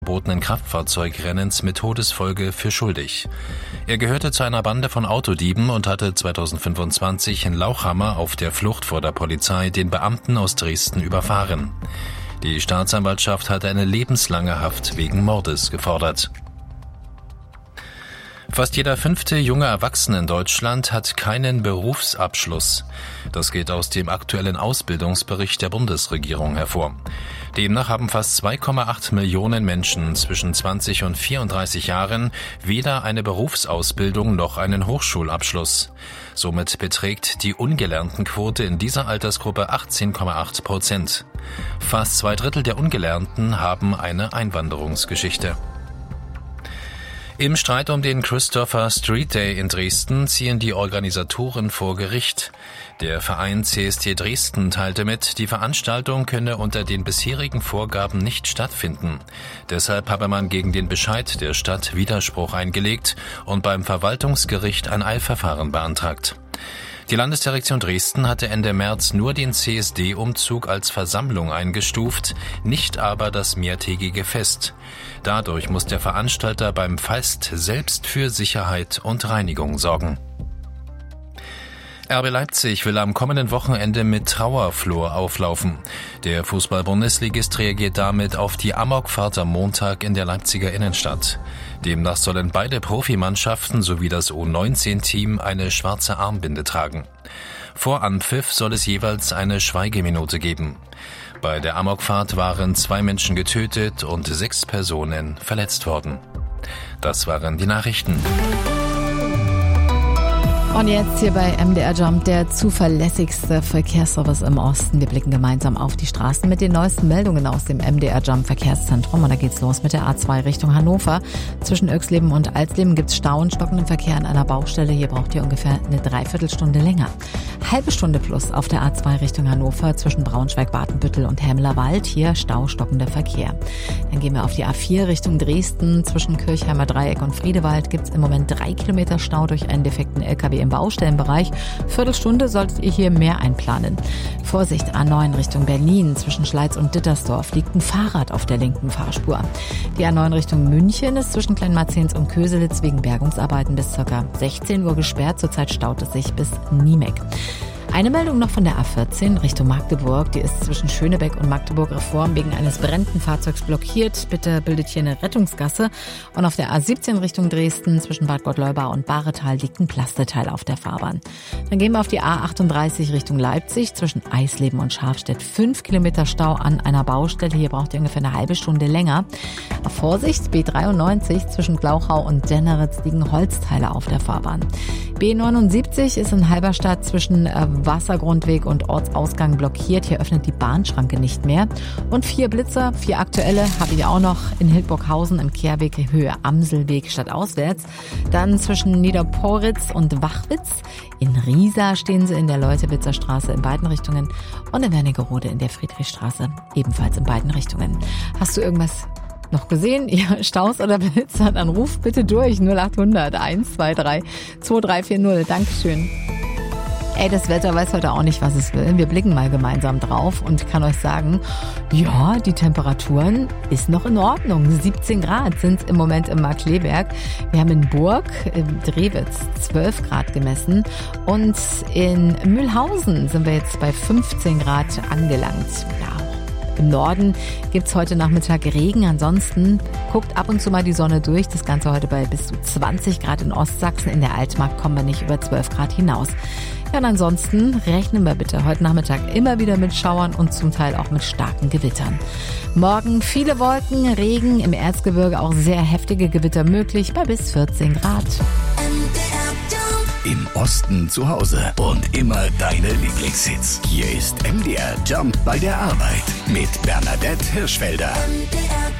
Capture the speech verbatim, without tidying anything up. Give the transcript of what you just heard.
verbotenen Kraftfahrzeugrennens mit Todesfolge für schuldig. Er gehörte zu einer Bande von Autodieben und hatte zweitausendfünfundzwanzig in Lauchhammer auf der Flucht vor der Polizei den Beamten aus Dresden überfahren. Die Staatsanwaltschaft hatte eine lebenslange Haft wegen Mordes gefordert. Fast jeder fünfte junge Erwachsene in Deutschland hat keinen Berufsabschluss. Das geht aus dem aktuellen Ausbildungsbericht der Bundesregierung hervor. Demnach haben fast zwei Komma acht Millionen Menschen zwischen zwanzig und vierunddreißig Jahren weder eine Berufsausbildung noch einen Hochschulabschluss. Somit beträgt die Ungelerntenquote in dieser Altersgruppe achtzehn Komma acht Prozent. Fast zwei Drittel der Ungelernten haben eine Einwanderungsgeschichte. Im Streit um den Christopher Street Day in Dresden ziehen die Organisatoren vor Gericht. Der Verein C S D Dresden teilte mit, die Veranstaltung könne unter den bisherigen Vorgaben nicht stattfinden. Deshalb habe man gegen den Bescheid der Stadt Widerspruch eingelegt und beim Verwaltungsgericht ein Eilverfahren beantragt. Die Landesdirektion Dresden hatte Ende März nur den C S D-Umzug als Versammlung eingestuft, nicht aber das mehrtägige Fest. Dadurch muss der Veranstalter beim Fest selbst für Sicherheit und Reinigung sorgen. R B Leipzig will am kommenden Wochenende mit Trauerflor auflaufen. Der Fußball-Bundesligist reagiert damit auf die Amokfahrt am Montag in der Leipziger Innenstadt. Demnach sollen beide Profimannschaften sowie das U neunzehn Team eine schwarze Armbinde tragen. Vor Anpfiff soll es jeweils eine Schweigeminute geben. Bei der Amokfahrt waren zwei Menschen getötet und sechs Personen verletzt worden. Das waren die Nachrichten. Und jetzt hier bei M D R Jump, der zuverlässigste Verkehrsservice im Osten. Wir blicken gemeinsam auf die Straßen mit den neuesten Meldungen aus dem M D R Jump Verkehrszentrum. Und da geht's los mit der A zwei Richtung Hannover. Zwischen Oechsleben und Alsleben gibt's Stau und stockenden Verkehr an einer Baustelle. Hier braucht ihr ungefähr eine Dreiviertelstunde länger. Halbe Stunde plus auf der A zwei Richtung Hannover zwischen Braunschweig-Watenbüttel und Helmlerwald. Hier Stau, stockender Verkehr. Dann gehen wir auf die A vier Richtung Dresden. Zwischen Kirchheimer Dreieck und Friedewald gibt's im Moment drei Kilometer Stau durch einen defekten L K W im Baustellenbereich. Viertelstunde solltet ihr hier mehr einplanen. Vorsicht, A neun Richtung Berlin. Zwischen Schleiz und Dittersdorf liegt ein Fahrrad auf der linken Fahrspur. Die A neun Richtung München ist zwischen Kleinmarzens und Köselitz wegen Bergungsarbeiten bis ca. sechzehn Uhr gesperrt. Zurzeit staut es sich bis Niemek. Eine Meldung noch von der A vierzehn Richtung Magdeburg. Die ist zwischen Schönebeck und Magdeburg-Reform wegen eines brennenden Fahrzeugs blockiert. Bitte bildet hier eine Rettungsgasse. Und auf der A siebzehn Richtung Dresden zwischen Bad Gottleubau und Bahretal liegt ein Plasteteil auf der Fahrbahn. Dann gehen wir auf die A achtunddreißig Richtung Leipzig zwischen Eisleben und Schafstedt. Fünf Kilometer Stau an einer Baustelle. Hier braucht ihr ungefähr eine halbe Stunde länger. Vorsicht, B dreiundneunzig zwischen Glauchau und Denneritz liegen Holzteile auf der Fahrbahn. B neunundsiebzig ist in Halberstadt zwischen äh, Wassergrundweg und Ortsausgang blockiert. Hier öffnet die Bahnschranke nicht mehr. Und vier Blitzer, vier aktuelle habe ich auch noch in Hildburghausen im Kehrweg Höhe Amselweg stadtauswärts. Dann zwischen Niederporitz und Wachwitz. In Riesa stehen sie in der Leutewitzer Straße in beiden Richtungen und in Wernigerode in der Friedrichstraße ebenfalls in beiden Richtungen. Hast du irgendwas noch gesehen? Ihr Staus oder Blitzer? Dann ruft bitte durch null achthundert eins zwei drei zwei drei vier null. Dankeschön. Ey, das Wetter weiß heute auch nicht, was es will. Wir blicken mal gemeinsam drauf und kann euch sagen, ja, die Temperaturen ist noch in Ordnung. siebzehn Grad sind es im Moment im Markkleeberg. Wir haben in Burg, in Drewitz, zwölf Grad gemessen. Und in Mühlhausen sind wir jetzt bei fünfzehn Grad angelangt. Ja. Im Norden gibt's heute Nachmittag Regen. Ansonsten guckt ab und zu mal die Sonne durch. Das Ganze heute bei bis zu zwanzig Grad in Ostsachsen. In der Altmark kommen wir nicht über zwölf Grad hinaus. Ja, und ansonsten rechnen wir bitte heute Nachmittag immer wieder mit Schauern und zum Teil auch mit starken Gewittern. Morgen viele Wolken, Regen, im Erzgebirge auch sehr heftige Gewitter möglich bei bis vierzehn Grad. Im Osten zu Hause und immer deine Lieblingshits. Hier ist M D R Jump bei der Arbeit mit Bernadette Hirschfelder.